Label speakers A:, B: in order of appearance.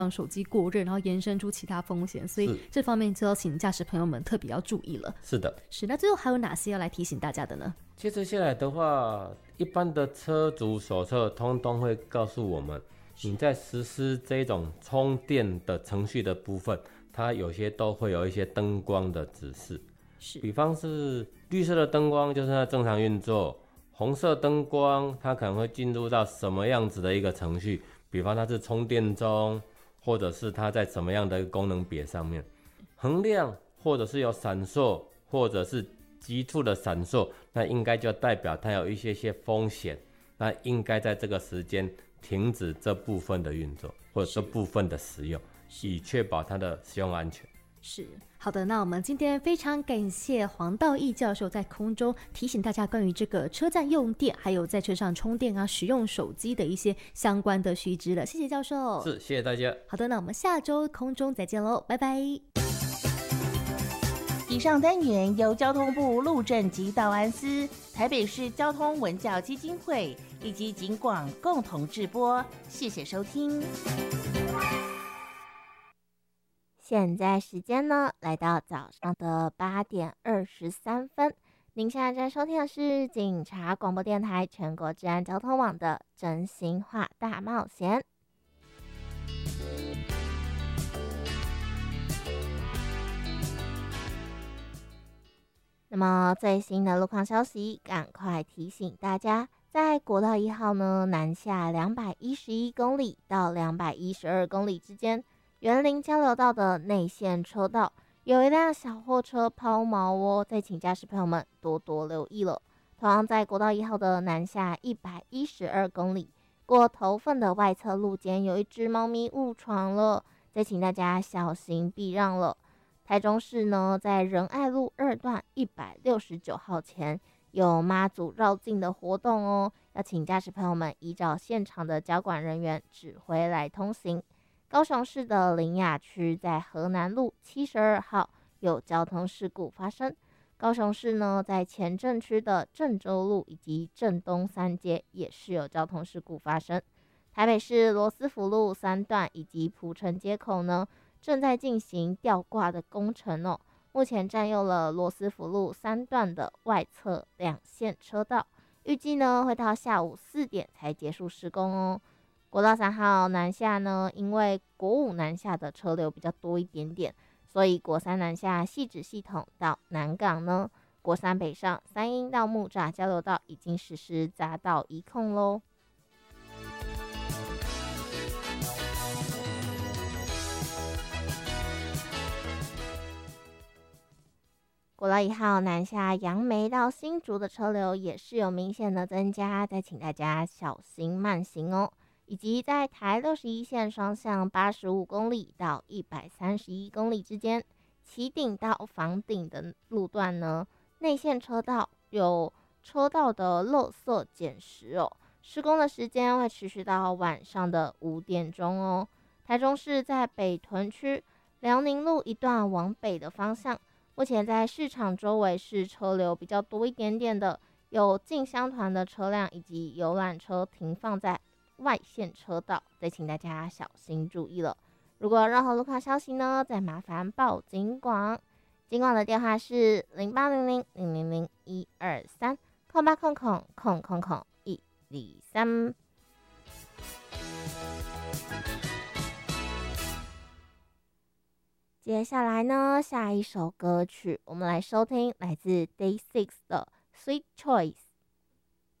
A: 让手机过热，然后延伸出其他风险，所以这方面就要请驾驶朋友们特别要注意了。
B: 是的，
A: 是。那最后还有哪些要来提醒大家的呢？
B: 接着下来的话，一般的车主手册通通会告诉我们，你在实施这种充电的程序的部分，它有些都会有一些灯光的指示。
A: 是，
B: 比方是绿色的灯光就是它正常运作，红色灯光它可能会进入到什么样子的一个程序，比方它是充电中，或者是它在什么样的一个功能别上面，恒亮或者是有闪烁，或者是急促的闪烁，那应该就代表它有一些风险，那应该在这个时间停止这部分的运作或者这部分的使用，以确保它的使用安全。
A: 是。好的，那我们今天非常感谢黄道义教授在空中提醒大家关于这个车站用电，还有在车上充电啊、使用手机的一些相关的须知了。谢谢教授。
B: 是，谢谢大家。
A: 好的，那我们下周空中再见喽，拜拜。
C: 以上单元由交通部路政及道安司、台北市交通文教基金会以及警广共同制播，谢谢收听。现在时间呢，来到早上的8点23分。您现在在收听的是警察广播电台全国治安交通网的真心话大冒险。那么最新的路况消息，赶快提醒大家，在国道1号呢，南下211公里到212公里之间，园林交流道的内线车道有一辆小货车抛锚哦，再请驾驶朋友们多多留意了。同样在国道1号的南下112公里，过头份的外侧路肩有一只猫咪误闯了，再请大家小心避让了。台中市呢，在仁爱路2段169号前有妈祖绕境的活动哦，要请驾驶朋友们依照现场的交管人员指挥来通行。高雄市的苓雅区在河南路72号有交通事故发生。高雄市呢，在前镇区的郑州路以及郑东3街也是有交通事故发生。台北市罗斯福路3段以及蒲城街口呢，正在进行吊挂的工程哦，目前占用了罗斯福路3段的外侧2线车道，预计呢会到下午4点才结束施工哦。国道3号南下呢，因为国5南下的车流比较多一点点，所以国3南下汐止系统到南港呢，国3北上三鶯到木栅交流道已经实施匝道移控咯。国道1号南下杨梅到新竹的车流也是有明显的增加，再请大家小心慢行哦。以及在台61线双向85公里到131公里之间，旗顶到房顶的路段呢，内线车道有车道的垃圾捡拾哦，施工的时间会持续到晚上的5点钟哦。台中市在北屯区辽宁路一段往北的方向，目前在市场周围是车流比较多一点点的，有进香团的车辆以及游览车停放在外线车道，再请大家小心注意了。如果有任何路况消息呢，再麻烦报警广，警广的电话是08000001230800000123。接下来呢，下一首歌曲我们来收听来自 Day6 的 Sweet Choice。